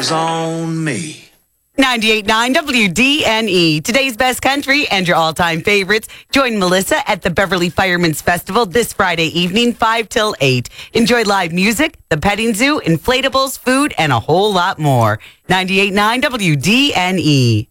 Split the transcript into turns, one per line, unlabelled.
On me.
98.9 WDNE. Today's best country and your all-time favorites. Join Melissa at the Beverly Firemen's Festival this Friday evening, 5 till 8. Enjoy live music, the petting zoo, inflatables, food, and a whole lot more. 98.9 WDNE.